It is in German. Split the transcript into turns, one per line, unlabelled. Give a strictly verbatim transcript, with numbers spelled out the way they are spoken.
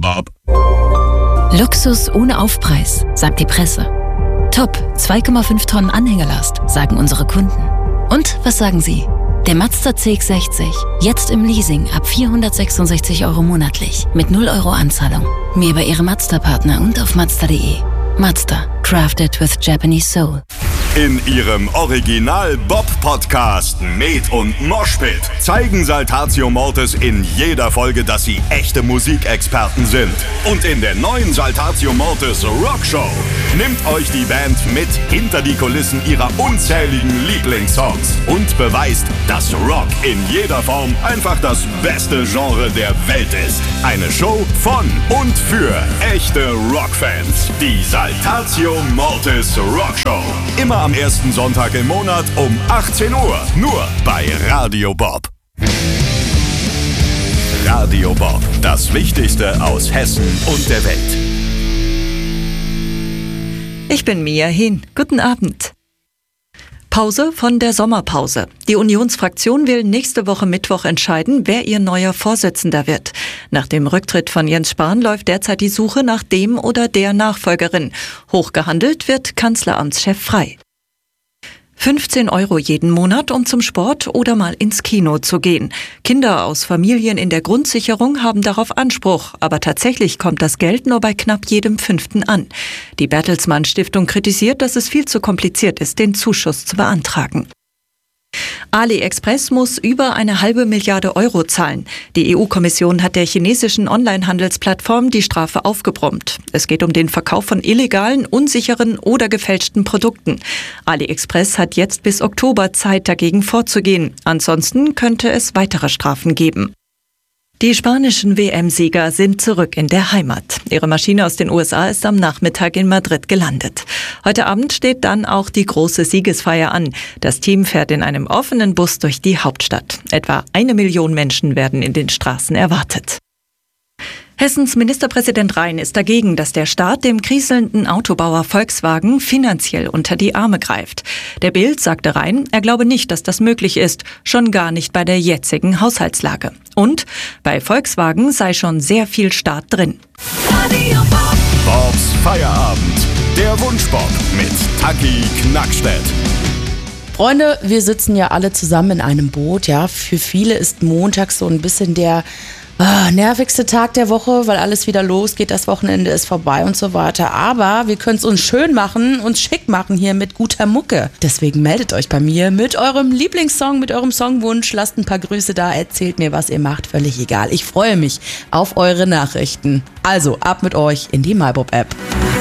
Bob.
Luxus ohne Aufpreis, sagt die Presse. Top, zwei Komma fünf Tonnen Anhängelast, sagen unsere Kunden. Und was sagen Sie? Der Mazda C X sechzig, jetzt im Leasing ab vierhundertsechsundsechzig Euro monatlich, mit null Euro Anzahlung. Mehr bei Ihrem Mazda-Partner und auf mazda punkt de. Mazda, crafted with Japanese soul.
In ihrem Original-Bob-Podcast Med und Moshpit zeigen Saltatio Mortis in jeder Folge, dass sie echte Musikexperten sind. Und in der neuen Saltatio Mortis Rockshow nimmt euch die Band mit hinter die Kulissen ihrer unzähligen Lieblingssongs und beweist, dass Rock in jeder Form einfach das beste Genre der Welt ist. Eine Show von und für echte Rockfans. Die Saltatio Mortis Rockshow. Immer am ersten Sonntag im Monat um achtzehn Uhr. Nur bei Radio Bob. Radio Bob. Das Wichtigste aus Hessen und der Welt.
Ich bin Mia Hin. Guten Abend. Pause von der Sommerpause. Die Unionsfraktion will nächste Woche Mittwoch entscheiden, wer ihr neuer Vorsitzender wird. Nach dem Rücktritt von Jens Spahn läuft derzeit die Suche nach dem oder der Nachfolgerin. Hochgehandelt wird Kanzleramtschef Frey. fünfzehn Euro jeden Monat, um zum Sport oder mal ins Kino zu gehen. Kinder aus Familien in der Grundsicherung haben darauf Anspruch, aber tatsächlich kommt das Geld nur bei knapp jedem Fünften an. Die Bertelsmann Stiftung kritisiert, dass es viel zu kompliziert ist, den Zuschuss zu beantragen. AliExpress muss über eine halbe Milliarde Euro zahlen. Die E U-Kommission hat der chinesischen Online-Handelsplattform die Strafe aufgebrummt. Es geht um den Verkauf von illegalen, unsicheren oder gefälschten Produkten. AliExpress hat jetzt bis Oktober Zeit, dagegen vorzugehen. Ansonsten könnte es weitere Strafen geben. Die spanischen W M-Sieger sind zurück in der Heimat. Ihre Maschine aus den U S A ist am Nachmittag in Madrid gelandet. Heute Abend steht dann auch die große Siegesfeier an. Das Team fährt in einem offenen Bus durch die Hauptstadt. Etwa eine Million Menschen werden in den Straßen erwartet. Hessens Ministerpräsident Rhein ist dagegen, dass der Staat dem kriselnden Autobauer Volkswagen finanziell unter die Arme greift. Der Bild sagte Rhein, er glaube nicht, dass das möglich ist, schon gar nicht bei der jetzigen Haushaltslage. Und bei Volkswagen sei schon sehr viel Staat drin.
Bobs Feierabend. Der Wunschbob mit Taki Knackstedt.
Freunde, wir sitzen ja alle zusammen in einem Boot. Ja, für viele ist Montag so ein bisschen der Ah, nervigste Tag der Woche, weil alles wieder losgeht, das Wochenende ist vorbei und so weiter. Aber wir können es uns schön machen, uns schick machen hier mit guter Mucke. Deswegen meldet euch bei mir mit eurem Lieblingssong, mit eurem Songwunsch. Lasst ein paar Grüße da, erzählt mir, was ihr macht, völlig egal. Ich freue mich auf eure Nachrichten. Also, ab mit euch in die MyBob-App.